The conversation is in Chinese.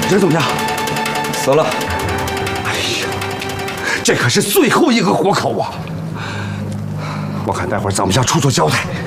人怎么样？ 死了。 哎呀，这可是最后一个活口啊！我看待会儿咱们要出手交代。